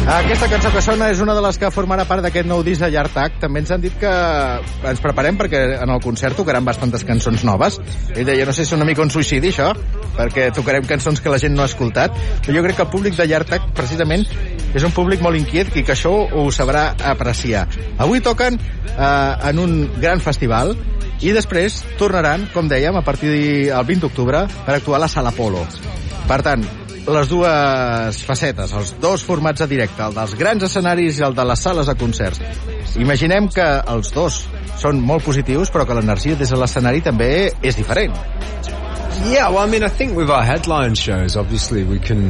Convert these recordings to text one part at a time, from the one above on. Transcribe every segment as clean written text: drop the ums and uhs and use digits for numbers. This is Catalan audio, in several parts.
Aquesta cançó que sona és una de les que formarà part d'aquest nou disc de Yartak. També ens han dit que ens preparem perquè en el concert tocaran bastantes cançons noves. Ell deia, no sé si és una mica un suïcidi, això, perquè tocarem cançons que la gent no ha escoltat. Però jo crec que el públic de Yartak, precisament, és un públic molt inquiet i que això ho sabrà apreciar. Avui toquen en un gran festival i després tornaran, com dèiem, a partir del 20 d'octubre per actuar a la Sala Polo. Per tant, les dues facetes, els dos formats a directe, el dels grans escenaris i el de les sales de concerts. Imaginem que els dos són molt positius, però que l'energia des de l'escenari també és diferent. Yeah, well, I mean, I think with our headline shows, obviously, we can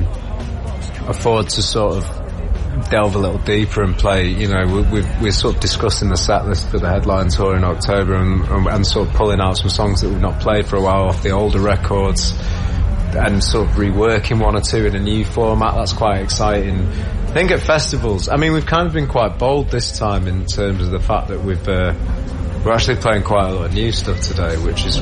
afford to sort of delve a little deeper and play, you know, we're sort of discussing the set list for the headline tour in October and sort of pulling out some songs that we've not played for a while off the older records and sort of reworking one or two in a new format. That's quite exciting. I think at festivals, I mean, we've kind of been quite bold this time in terms of the fact that we're actually playing quite a lot of new stuff today, which is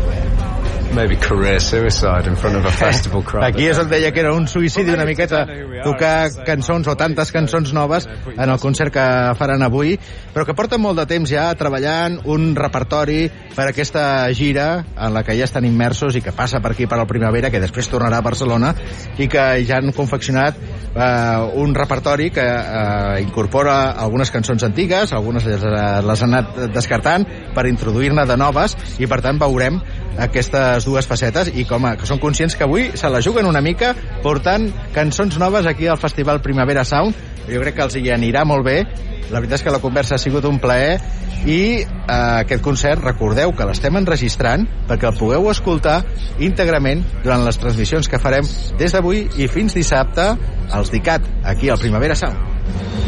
maybe career suicide in front of a festival crowd. Aquí és on deia que era un suïcidi una miqueta tocar cançons o tantes cançons noves en el concert que faran avui, però que porten molt de temps ja treballant un repertori per aquesta gira en la que ja estan immersos i que passa per aquí per la primavera, que després tornarà a Barcelona, i que ja han confeccionat un repertori que incorpora algunes cançons antigues, algunes les han anat descartant per introduir-ne de noves, i per tant veurem aquestes dues facetes i que són conscients que avui se la juguen una mica portant cançons noves aquí al Festival Primavera Sound. Jo crec que els hi anirà molt bé. La veritat és que la conversa ha sigut un plaer i aquest concert, recordeu que l'estem enregistrant perquè el pugueu escoltar íntegrament durant les transmissions que farem des d'avui i fins dissabte als DICAT, aquí al Primavera Sound.